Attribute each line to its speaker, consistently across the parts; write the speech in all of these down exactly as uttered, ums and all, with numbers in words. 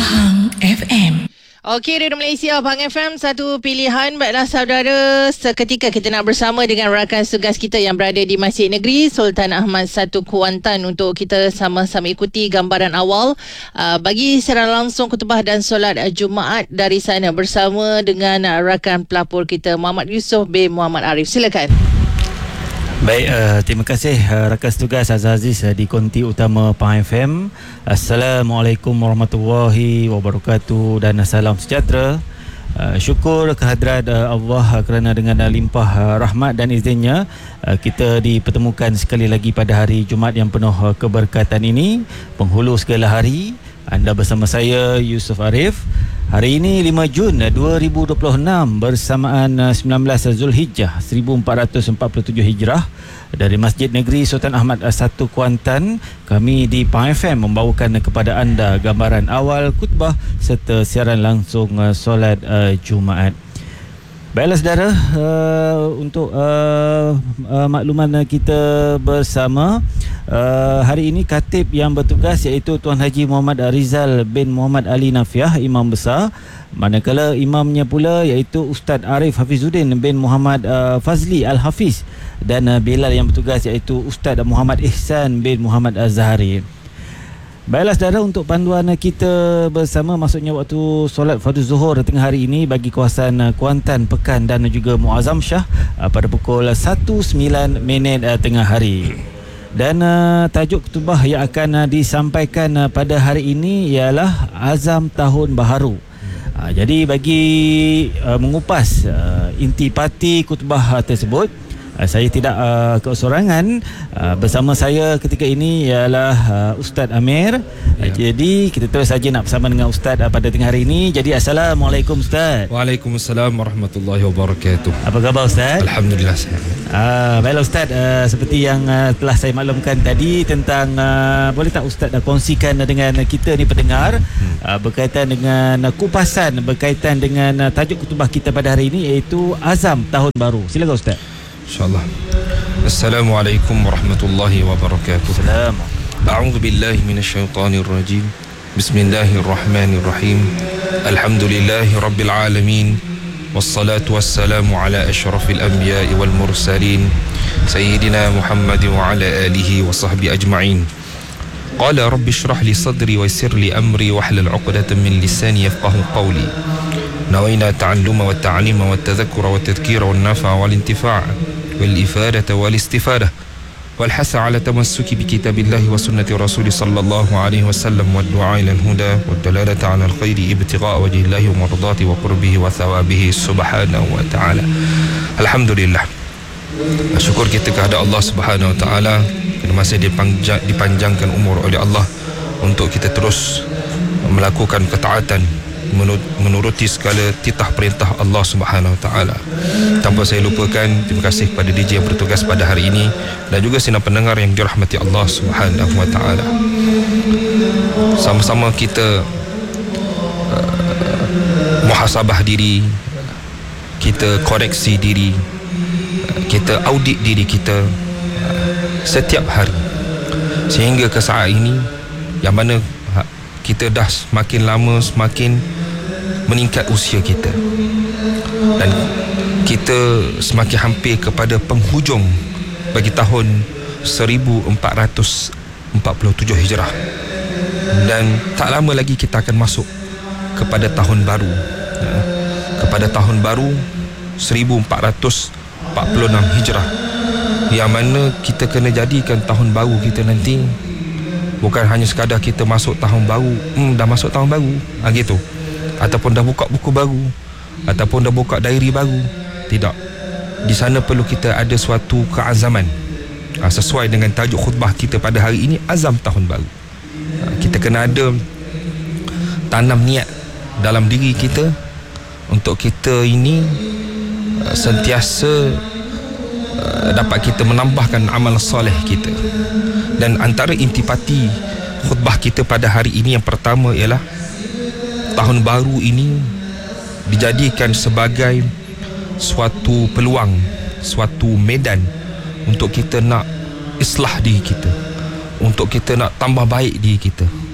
Speaker 1: Bahang F M.
Speaker 2: Okey, Radio Malaysia, Bahang F M, satu pilihan. Baiklah saudara, seketika kita nak bersama dengan rakan tugas kita yang berada di Masjid Negeri Sultan Ahmad satu Kuantan untuk kita sama-sama ikuti gambaran awal uh, bagi secara langsung khutbah dan solat uh, Jumaat dari sana bersama dengan uh, rakan pelapor kita Muhammad Yusof bin Muhammad Arif. Silakan.
Speaker 3: Baik, uh, terima kasih uh, rakan tugas Azhar Aziz uh, di konti utama Bahang F M. Assalamualaikum warahmatullahi wabarakatuh dan salam sejahtera. Uh, syukur kehadrat uh, Allah uh, kerana dengan uh, limpah uh, rahmat dan izinnya uh, kita dipertemukan sekali lagi pada hari Jumaat yang penuh uh, keberkatan ini, penghulu segala hari. Anda bersama saya Yusof Arif. Hari ini lima Jun dua ribu dua puluh enam bersamaan sembilan belas Zulhijjah seribu empat ratus empat puluh tujuh Hijrah dari Masjid Negeri Sultan Ahmad satu Kuantan. Kami di Bahang F M membawakan kepada anda gambaran awal khutbah serta siaran langsung uh, solat uh, Jumaat. Baiklah saudara, uh, untuk uh, uh, makluman kita bersama, uh, hari ini katib yang bertugas iaitu Tuan Haji Muhammad Rizal bin Muhammad Ali Nafiah, Imam Besar. Manakala imamnya pula iaitu Ustaz Arif Hafizuddin bin Muhammad uh, Fazli Al-Hafiz, dan uh, Bilal yang bertugas iaitu Ustaz Muhammad Ihsan bin Muhammad Az-Zahari. Baiklah saudara, untuk panduan kita bersama, maksudnya waktu solat fardu zuhur tengah hari ini bagi kawasan Kuantan, Pekan dan juga Muazzam Shah pada pukul satu sembilan minit tengah hari. Dan uh, tajuk khutbah yang akan uh, disampaikan uh, pada hari ini ialah Azam Tahun Baharu. Uh, jadi bagi uh, mengupas uh, intipati khutbah uh, tersebut, Uh, saya tidak uh, keseorangan. Uh, bersama saya ketika ini ialah uh, Ustaz Amir. Ya. Uh, jadi kita terus saja nak bersama dengan Ustaz uh, pada tengah hari ini. Jadi Assalamualaikum Ustaz.
Speaker 4: Waalaikumsalam warahmatullahi wabarakatuh.
Speaker 3: Apa khabar Ustaz?
Speaker 4: Alhamdulillah sihat.
Speaker 3: Uh, baiklah Ustaz, uh, seperti yang uh, telah saya maklumkan tadi tentang uh, boleh tak Ustaz uh, kongsikan uh, dengan kita ni pendengar hmm. uh, berkaitan dengan uh, kupasan berkaitan dengan uh, tajuk khutbah kita pada hari ini iaitu Azam Tahun Baru. Silakan Ustaz.
Speaker 4: InsyaAllah. Assalamualaikum warahmatullahi wabarakatuh.
Speaker 3: Assalam.
Speaker 4: A'udzu billahi minasyaitonir rajim. Bismillahirrahmanirrahim. Alhamdulillahi rabbil alamin. Wassalatu wassalamu ala asyrafil anbiya'i wal mursalin sayyidina Muhammad wa ala alihi wa sahbihi ajma'in. Qala rabbi shrah li sadri wa yassir li amri wahlul 'uqdatam min lisani yafqahu qawli. نوينا التعلم والتعليم والتذكر والتذكير والنفع والانتفاع والإفادة والاستفادة والحث على تمسك بكتاب الله وسنة رسول صلى الله عليه وسلم والدعاء إلى الهدى والدلالة على الخير ابتغاء وجه الله ومرضاته وقربه وثوابه سبحانه وتعالى. الحمد لله. Syukur kita kepada Allah Subhanahu wa taala kerana masih dipanjang, dipanjangkan umur oleh Allah untuk kita terus melakukan ketaatan, menuruti segala titah perintah Allah Subhanahu Wa Taala. Tanpa saya lupakan, terima kasih kepada D J yang bertugas pada hari ini dan juga sinar pendengar yang dirahmati Allah Subhanahu Wa Taala. Sama-sama kita uh, muhasabah diri, kita koreksi diri, uh, kita audit diri kita uh, setiap hari sehingga ke saat ini yang mana kita dah semakin lama semakin meningkat usia kita dan kita semakin hampir kepada penghujung bagi tahun seribu empat ratus empat puluh tujuh Hijrah, dan tak lama lagi kita akan masuk kepada tahun baru, ya, kepada tahun baru seribu empat ratus empat puluh enam Hijrah, yang mana kita kena jadikan tahun baru kita nanti bukan hanya sekadar kita masuk tahun baru, hmm, dah masuk tahun baru, ha, gitu, ataupun dah buka buku baru, ataupun dah buka diary baru. Tidak. Di sana perlu kita ada suatu keazaman, ha, sesuai dengan tajuk khutbah kita pada hari ini, azam tahun baru. Ha, kita kena ada tanam niat dalam diri kita untuk kita ini uh, sentiasa uh, dapat kita menambahkan amal soleh kita. Dan antara intipati khutbah kita pada hari ini yang pertama ialah tahun baru ini dijadikan sebagai suatu peluang, suatu medan untuk kita nak islah diri kita, untuk kita nak tambah baik diri kita,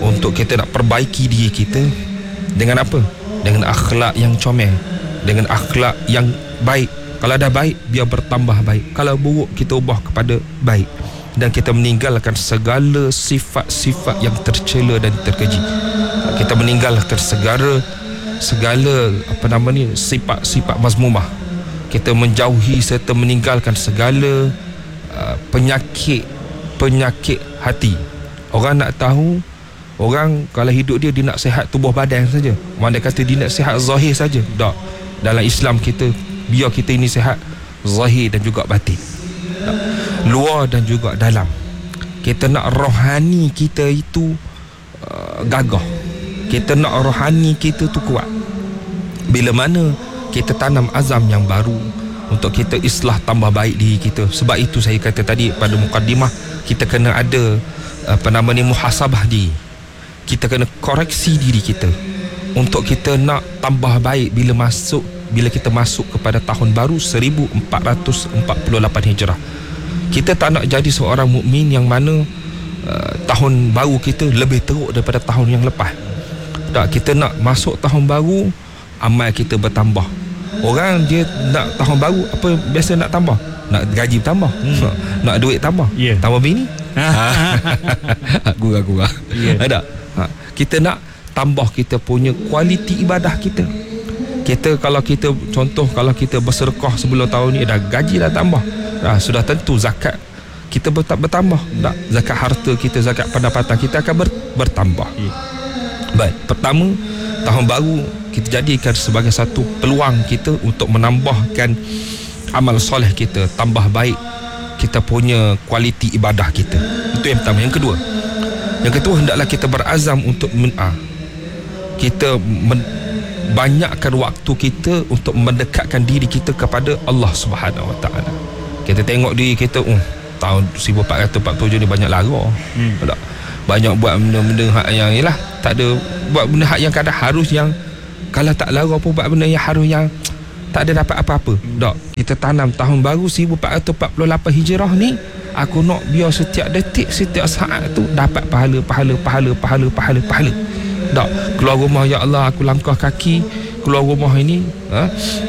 Speaker 4: untuk kita nak perbaiki diri kita dengan apa? Dengan akhlak yang comel, dengan akhlak yang baik. Kalau dah baik, biar bertambah baik. Kalau buruk, kita ubah kepada baik. Dan kita meninggalkan segala sifat-sifat yang tercela dan terkeji. Kita meninggalkan segala segala apa nama ni, sifat-sifat mazmumah. Kita menjauhi serta meninggalkan segala uh, penyakit penyakit hati. Orang nak tahu, orang kalau hidup dia, dia nak sihat tubuh badan saja. Mana kata dia nak sihat zahir saja. Tak. Dalam Islam kita, biar kita ini sihat zahir dan juga batin. Tak. Luar dan juga dalam. Kita nak rohani kita itu uh, gagah. Kita nak rohani kita tu kuat. Bila mana kita tanam azam yang baru untuk kita islah tambah baik diri kita. Sebab itu saya kata tadi pada mukadimah, kita kena ada apa nama ni, muhasabah diri. Kita kena koreksi diri kita untuk kita nak tambah baik bila masuk bila kita masuk kepada tahun baru seribu empat ratus empat puluh lapan Hijrah. Kita tak nak jadi seorang mukmin yang mana uh, tahun baru kita lebih teruk daripada tahun yang lepas. Tak, kita nak masuk tahun baru, amal kita bertambah. Orang dia nak tahun baru, apa biasa nak tambah? Nak gaji bertambah, hmm. nak duit tambah, yeah. tambah bini. Gurau-gurau. Yeah. Ada. Ha. Kita nak tambah kita punya kualiti ibadah kita. Kita kalau kita contoh kalau kita bersedekah sebelum tahun ni, dah gaji dah tambah. Dah, sudah tentu zakat kita bertambah. Tak, zakat harta kita, zakat pendapatan kita akan ber, bertambah. Yeah. Baik, pertama, tahun baru kita jadikan sebagai satu peluang kita untuk menambahkan amal soleh kita, tambah baik kita punya kualiti ibadah kita. Itu yang pertama. Yang kedua, yang kedua hendaklah kita berazam untuk men'a. Kita men- banyakkan waktu kita untuk mendekatkan diri kita kepada Allah Subhanahu Wa Taala. Kita tengok diri kita, um, tahun seribu empat ratus empat puluh tujuh ni banyak lara. Hmm. Tak? Banyak buat benda-benda hak yang ialah tak ada, buat benda hak yang kadang harus yang kalau tak lara pun buat benda yang harus yang tak ada dapat apa-apa. Tak. Kita tanam tahun baru seribu empat ratus empat puluh lapan Hijrah ni, aku nak biar setiap detik, setiap saat tu dapat pahala, pahala, pahala, pahala, pahala, pahala. Tak. Keluar rumah, ya Allah, aku langkah kaki keluar rumah ini, ha?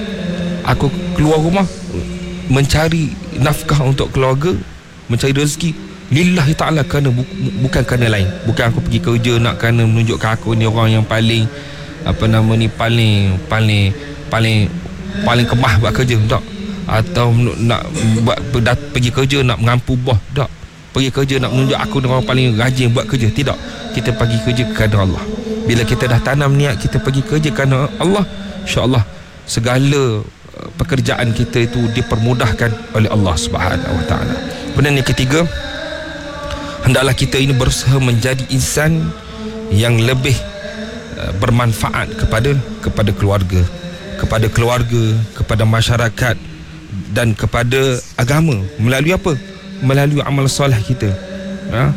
Speaker 4: Aku keluar rumah mencari nafkah untuk keluarga, mencari rezeki lillahi ta'ala, kerana bu- bukan kerana lain. Bukan aku pergi kerja nak kerana menunjukkan aku ni orang yang paling apa nama ni, paling paling paling paling kemah buat kerja. Tak. Atau nak buat pergi kerja nak mengampu bos. Tak. Pergi kerja nak menunjuk aku ni orang paling rajin buat kerja. Tidak. Kita pergi kerja kerana Allah. Bila kita dah tanam niat kita pergi kerja kerana Allah, insya-Allah segala pekerjaan kita itu dipermudahkan oleh Allah Subhanahu Wa Taala. Kemudian yang ketiga, hendaklah kita ini berusaha menjadi insan yang lebih uh, bermanfaat kepada kepada keluarga, kepada keluarga, kepada masyarakat dan kepada agama. Melalui apa? Melalui amal soleh kita. Ha?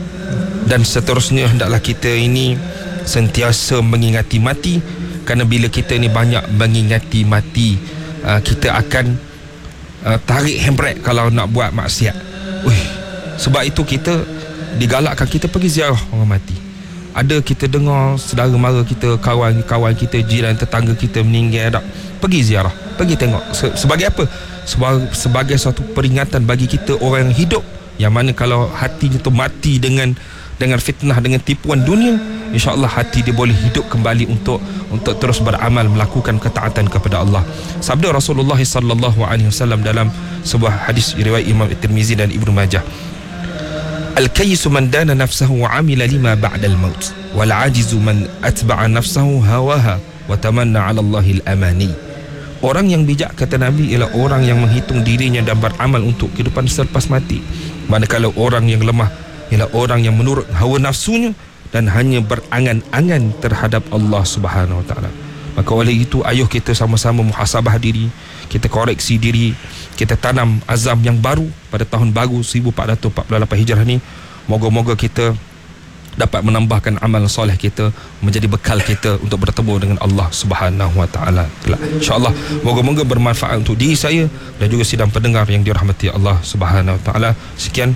Speaker 4: Dan seterusnya, hendaklah kita ini sentiasa mengingati mati, kerana bila kita ni banyak mengingati mati, uh, kita akan uh, tarik handbrake kalau nak buat maksiat. Uih, sebab itu kita digalakkan kita pergi ziarah orang mati. Ada kita dengar saudara mara kita, kawan-kawan kita, jiran tetangga kita meninggal, tak? Pergi ziarah, pergi tengok. Sebagai apa? Sebagai, sebagai satu peringatan bagi kita orang yang hidup, yang mana kalau hatinya tu mati dengan dengan fitnah, dengan tipuan dunia, insya-Allah hati dia boleh hidup kembali untuk untuk terus beramal, melakukan ketaatan kepada Allah. Sabda Rasulullah sallallahu alaihi wasallam dalam sebuah hadis riwayat Imam At-Tirmizi dan Ibnu Majah, Al-kayyisu man dana nafsahu wa amila lima ba'dal maut, wal ajizu man atba'a nafsahu hawaha wa tamanna 'ala Allahil amani. Orang yang bijak, kata Nabi, ialah orang yang menghitung dirinya dan beramal untuk kehidupan selepas mati. Manakala orang yang lemah ialah orang yang menurut hawa nafsunya dan hanya berangan-angan terhadap Allah Subhanahu Wa Taala. Maka oleh itu, ayuh kita sama-sama muhasabah diri, kita koreksi diri, kita tanam azam yang baru pada tahun baru seribu empat ratus empat puluh lapan Hijrah ni. Moga-moga kita dapat menambahkan amal soleh kita menjadi bekal kita untuk bertemu dengan Allah Subhanahu Wa Taala. InsyaAllah moga-moga bermanfaat untuk diri saya dan juga sidang pendengar yang dirahmati Allah Subhanahu Wa Taala. Sekian,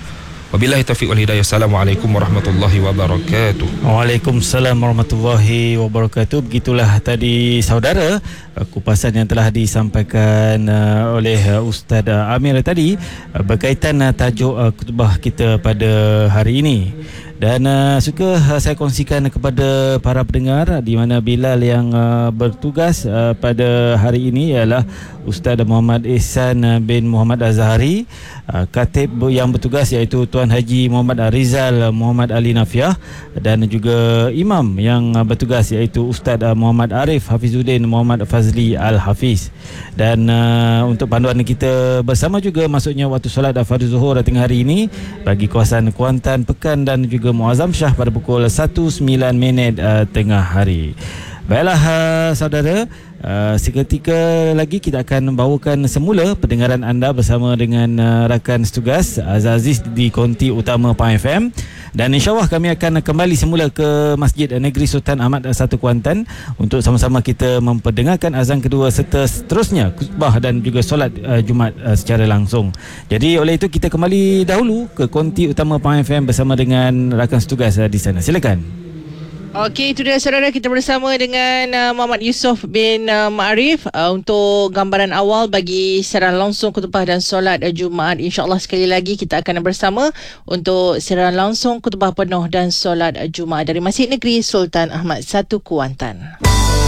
Speaker 4: Wabillahi taufiq wal hidayah. Assalamualaikum warahmatullahi wabarakatuh.
Speaker 3: Waalaikumsalam warahmatullahi wabarakatuh. Begitulah tadi saudara kupasan yang telah disampaikan uh, oleh uh, Ustaz uh, Amir tadi uh, berkaitan uh, tajuk uh, khutbah kita pada hari ini. Dan uh, suka uh, saya kongsikan kepada para pendengar di mana Bilal yang uh, bertugas uh, pada hari ini ialah Ustaz Muhammad Ihsan uh, bin Muhammad Azhari, uh, Khatib yang bertugas iaitu Tuan Haji Muhammad Rizal Muhammad Ali Nafiah, dan juga imam yang uh, bertugas iaitu Ustaz uh, Muhammad Arif Hafizuddin Muhammad Fazli Al-Hafiz. Dan uh, untuk panduan kita bersama juga masuknya waktu solat Fardhu Zuhur tengah hari ini bagi kawasan Kuantan, Pekan dan juga Muazzam Shah pada pukul satu sembilan minit uh, tengah hari. Baiklah uh, saudara, uh, seketika lagi kita akan membawakan semula pendengaran anda bersama dengan uh, rakan setugas Aziz di Konti Utama Pahang F M. Dan insyaAllah kami akan kembali semula ke Masjid Negeri Sultan Ahmad satu Kuantan untuk sama-sama kita memperdengarkan azan kedua serta seterusnya khutbah dan juga solat uh, Jumaat uh, secara langsung. Jadi oleh itu kita kembali dahulu ke Konti Utama Pahang F M bersama dengan rakan setugas uh, di sana. Silakan.
Speaker 2: Okey, itu dia saudara, kita bersama dengan uh, Muhammad Yusof bin uh, Ma'arif uh, untuk gambaran awal bagi siaran langsung khutbah dan solat uh, Jumaat. InsyaAllah sekali lagi kita akan bersama untuk siaran langsung khutbah penuh dan solat uh, Jumaat dari Masjid Negeri Sultan Ahmad satu Kuantan.